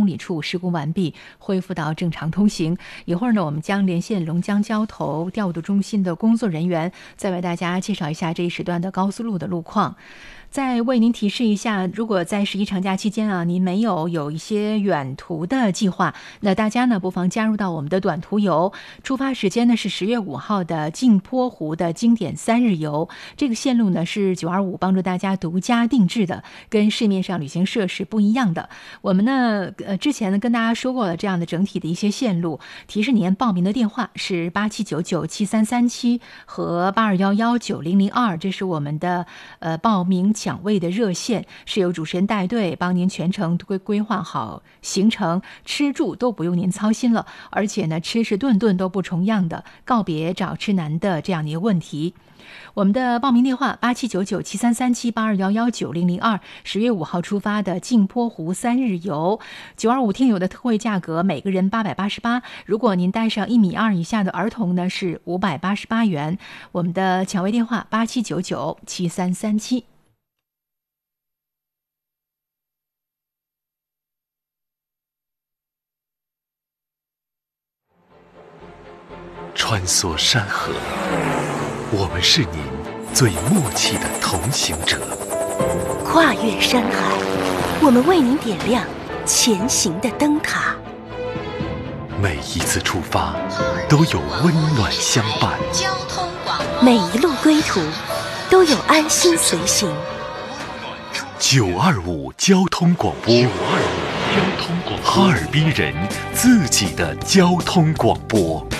里处施工完毕，恢复到正常通行。一会儿呢，我们将连线龙江交投调度中心的工作人员，再为大家介绍一下这一时段的高速路的路况。再为您提示一下，如果在11长假期间啊，您没有一些远途的计划，那大家呢不妨加入到我们的短途游。出发时间呢是10月5号的镜泊湖的经典3日游，这个线路呢是925帮助大家独家定制的，跟市面上旅行社是不一样的。我们呢之前呢跟大家说过了这样的整体的一些线路，提示您报名的电话是87997337和82119002，这是我们的报名抢位的热线，是由主持人带队帮您全程规划好行程，吃住都不用您操心了，而且呢吃是顿顿都不重样的，告别找吃难的这样的一个问题。我们的报名电话8799733782119002，10月5号出发的镜泊湖3日游，925听友的特惠价格每个人888，如果您带上1.2米以下的儿童呢是588元。我们的抢位电话87997337。 穿梭山河，我们是您最默契的同行者； 跨越山海，我们为您点亮前行的灯塔。 每一次出发都有温暖相伴， 每一路归途都有安心随行。 925交通广播，哈尔滨人自己的交通广播。